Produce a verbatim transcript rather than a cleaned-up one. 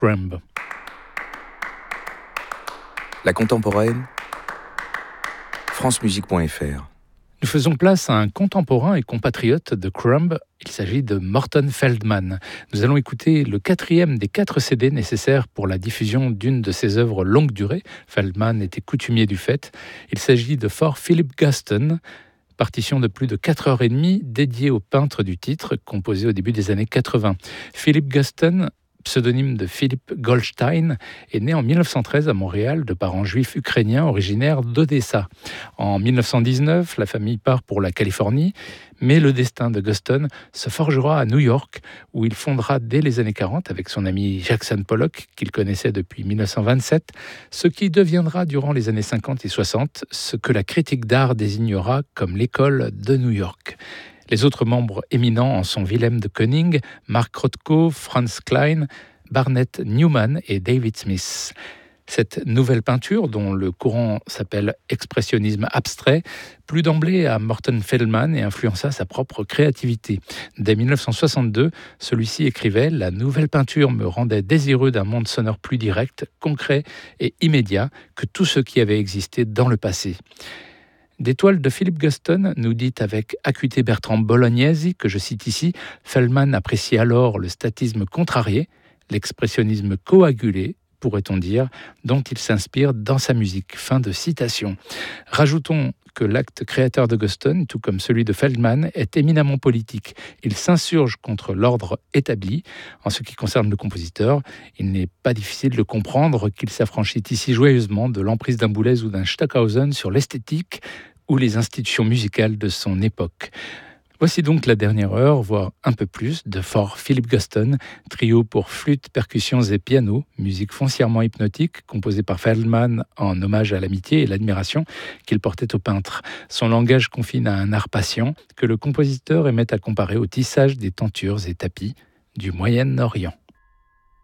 Crumb. La contemporaine, francemusique point f r. Nous faisons place à un contemporain et compatriote de Crumb. Il s'agit de Morton Feldman. Nous allons écouter le quatrième des quatre C D nécessaires pour la diffusion d'une de ses œuvres longue durée. Feldman était coutumier du fait. Il s'agit de For Philip Guston, partition de plus de quatre heures trente dédiée au peintre du titre, composé au début des années quatre-vingts. Philip Guston, pseudonyme de Philip Goldstein, est né en mille neuf cent treize à Montréal de parents juifs ukrainiens originaires d'Odessa. En mille neuf cent dix-neuf, la famille part pour la Californie, mais le destin de Guston se forgera à New York, où il fondera dès les années quarante, avec son ami Jackson Pollock, qu'il connaissait depuis mille neuf cent vingt-sept, ce qui deviendra durant les années cinquante et soixante ce que la critique d'art désignera comme l'école de New York. Les autres membres éminents en sont Wilhelm de Kooning, Mark Rothko, Franz Klein, Barnett Newman et David Smith. Cette nouvelle peinture, dont le courant s'appelle expressionnisme abstrait, plut d'emblée à Morton Feldman et influença sa propre créativité. Dès mille neuf cent soixante-deux, celui-ci écrivait « La nouvelle peinture me rendait désireux d'un monde sonore plus direct, concret et immédiat que tout ce qui avait existé dans le passé ». Des toiles de Philip Guston, nous dit avec acuité Bertrand Bolognesi, que je cite ici, Feldman apprécie alors le statisme contrarié, l'expressionnisme coagulé, pourrait-on dire, dont il s'inspire dans sa musique. Fin de citation. Rajoutons que l'acte créateur de Guston, tout comme celui de Feldman, est éminemment politique. Il s'insurge contre l'ordre établi. En ce qui concerne le compositeur, il n'est pas difficile de comprendre qu'il s'affranchit ici joyeusement de l'emprise d'un Boulez ou d'un Stockhausen sur l'esthétique ou les institutions musicales de son époque. Voici donc la dernière heure, voire un peu plus, de For Philip Guston, trio pour flûte, percussions et piano, musique foncièrement hypnotique, composée par Feldman en hommage à l'amitié et l'admiration qu'il portait au peintre. Son langage confine à un art patient que le compositeur aimait à comparer au tissage des tentures et tapis du Moyen-Orient.